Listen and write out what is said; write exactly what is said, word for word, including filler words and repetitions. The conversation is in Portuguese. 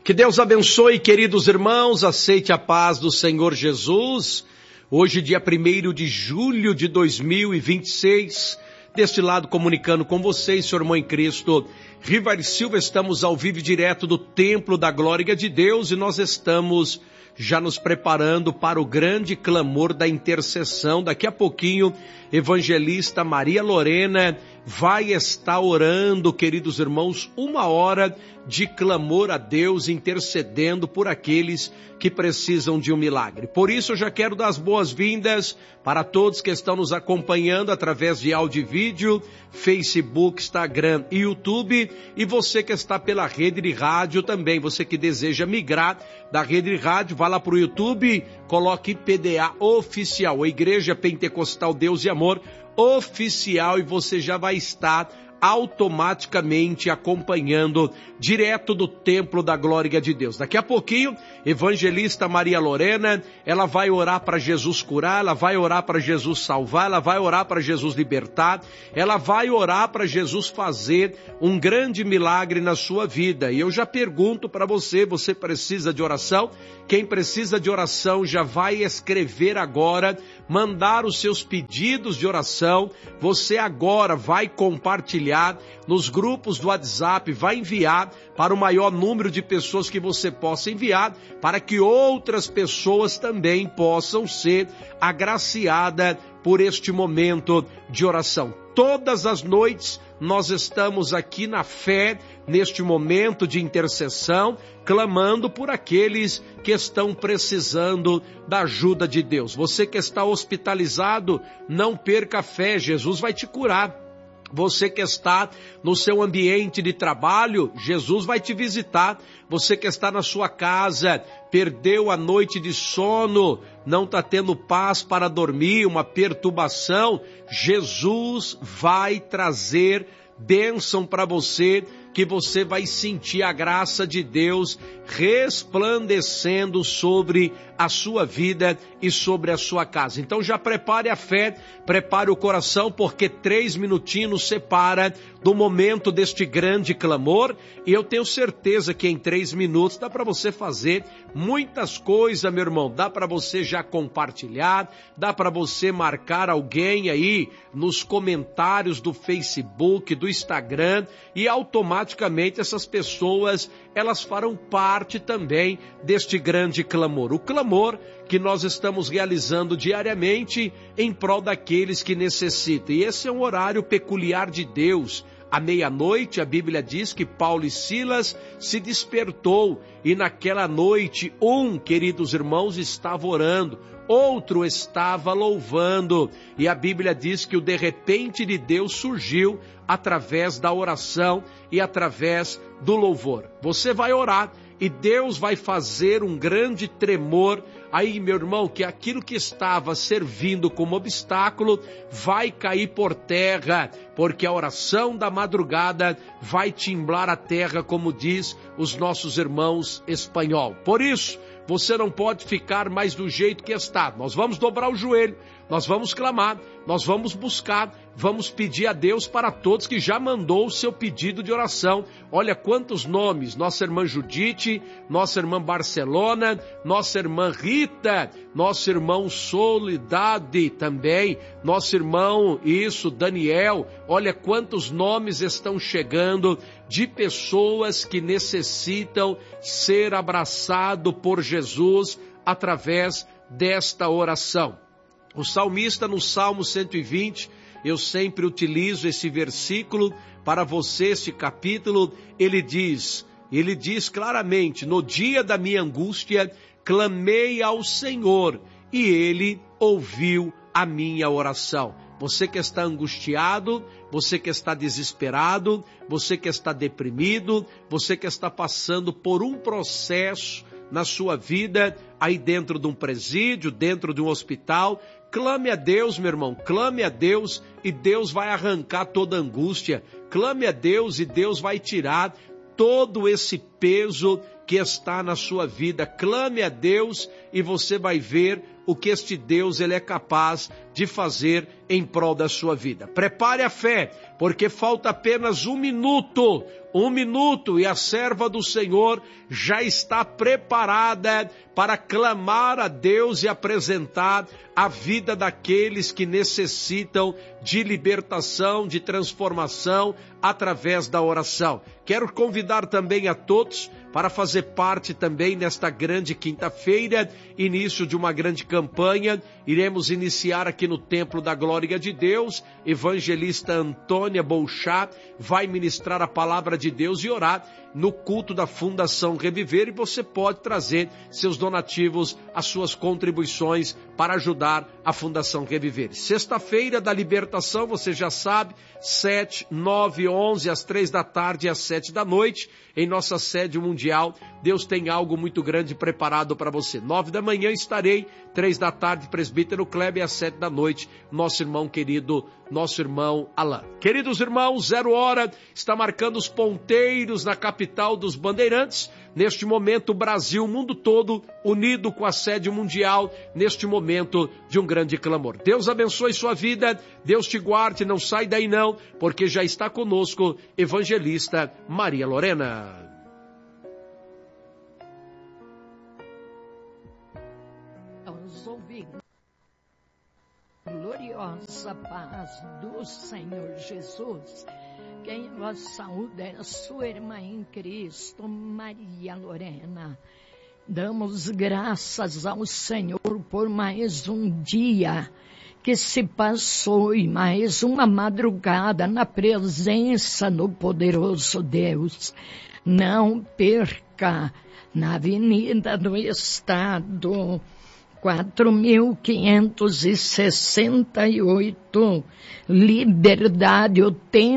Que Deus abençoe, queridos irmãos, aceite a paz do Senhor Jesus. Hoje, dia primeiro de julho de dois mil e vinte e seis, deste lado comunicando com vocês, seu irmão em Cristo, Rivair Silva, estamos ao vivo direto do Templo da Glória de Deus e nós estamos já nos preparando para o grande clamor da intercessão. Daqui a pouquinho, evangelista Maria Lorena vai estar orando, queridos irmãos, uma hora de clamor a Deus, intercedendo por aqueles que precisam de um milagre. Por isso, eu já quero dar as boas-vindas para todos que estão nos acompanhando através de áudio e vídeo, Facebook, Instagram e YouTube, e você que está pela rede de rádio também, você que deseja migrar da rede de rádio, vá lá para o YouTube, coloque P D A Oficial, a Igreja Pentecostal Deus e Amor Oficial, e você já vai estar automaticamente acompanhando direto do Templo da Glória de Deus. Daqui a pouquinho, evangelista Maria Lorena, ela vai orar para Jesus curar, ela vai orar para Jesus salvar, ela vai orar para Jesus libertar, ela vai orar para Jesus fazer um grande milagre na sua vida. E eu já pergunto para você, você precisa de oração? Quem precisa de oração já vai escrever agora, mandar os seus pedidos de oração. Você agora vai compartilhar nos grupos do WhatsApp, vai enviar para o maior número de pessoas que você possa enviar, para que outras pessoas também possam ser agraciadas por este momento de oração. Todas as noites nós estamos aqui na fé, neste momento de intercessão, clamando por aqueles que estão precisando da ajuda de Deus. Você que está hospitalizado, não perca a fé, Jesus vai te curar. Você que está no seu ambiente de trabalho, Jesus vai te visitar. Você que está na sua casa, perdeu a noite de sono, não está tendo paz para dormir, uma perturbação, Jesus vai trazer bênção para você, que você vai sentir a graça de Deus resplandecendo sobre a sua vida e sobre a sua casa. Então já prepare a fé, prepare o coração, porque três minutinhos separa do momento deste grande clamor, e eu tenho certeza que em três minutos dá para você fazer muitas coisas, meu irmão. Dá para você já compartilhar, dá para você marcar alguém aí nos comentários do Facebook, do Instagram, e automaticamente essas pessoas, elas farão parte também deste grande clamor. O clamor que nós estamos realizando diariamente em prol daqueles que necessitam. E esse é um horário peculiar de Deus. À meia-noite, a Bíblia diz que Paulo e Silas se despertou e naquela noite, um, queridos irmãos, estava orando, outro estava louvando. E a Bíblia diz que o de repente de Deus surgiu através da oração e através do louvor. Você vai orar e Deus vai fazer um grande tremor aí, meu irmão, que aquilo que estava servindo como obstáculo vai cair por terra, porque a oração da madrugada vai timblar a terra, como diz os nossos irmãos espanhol. Por isso, você não pode ficar mais do jeito que está. Nós vamos dobrar o joelho, nós vamos clamar, nós vamos buscar, vamos pedir a Deus para todos que já mandou o seu pedido de oração. Olha quantos nomes: nossa irmã Judite, nossa irmã Barcelona, nossa irmã Rita, nosso irmão Solidade também, nosso irmão, isso, Daniel. Olha quantos nomes estão chegando de pessoas que necessitam ser abraçado por Jesus através desta oração. O salmista, no Salmo cento e vinte, eu sempre utilizo esse versículo para você, esse capítulo. Ele diz, ele diz claramente: no dia da minha angústia, clamei ao Senhor e Ele ouviu a minha oração. Você que está angustiado, você que está desesperado, você que está deprimido, você que está passando por um processo na sua vida, aí dentro de um presídio, dentro de um hospital, clame a Deus, meu irmão, clame a Deus e Deus vai arrancar toda a angústia. Clame a Deus e Deus vai tirar todo esse peso que está na sua vida. Clame a Deus e você vai ver o que este Deus ele é capaz de fazer em prol da sua vida. Prepare a fé, porque falta apenas um minuto, um minuto, e a serva do Senhor já está preparada para clamar a Deus e apresentar a vida daqueles que necessitam de libertação, de transformação através da oração. Quero convidar também a todos para fazer parte também nesta grande quinta-feira, início de uma grande campanha. Iremos iniciar aqui no Templo da Glória de Deus. Evangelista Antônia Bolchá vai ministrar a palavra de Deus e orar no culto da Fundação Reviver, e você pode trazer seus donativos, as suas contribuições para ajudar a Fundação Reviver. Sexta-feira da libertação, você já sabe, sete, nove, onze, às três da tarde e às sete da noite, em nossa sede mundial. Deus tem algo muito grande preparado para você. Nove da manhã estarei, três da tarde, presbítero Kleber, e às sete da noite, nosso irmão querido, nosso irmão Alain. Queridos irmãos, zero hora, está marcando os ponteiros na capital dos bandeirantes. Neste momento, o Brasil, o mundo todo, unido com a sede mundial, neste momento de um grande clamor. Deus abençoe sua vida, Deus te guarde, não sai daí não, porque já está conosco, evangelista Maria Lorena. Vamos ouvir. Gloriosa paz do Senhor Jesus. Quem vos saúda é a sua irmã em Cristo, Maria Lorena. Damos graças ao Senhor por mais um dia que se passou e mais uma madrugada na presença do poderoso Deus. Não perca, na Avenida do Estado, quatro mil quinhentos e sessenta e oito, Liberdade, o tempo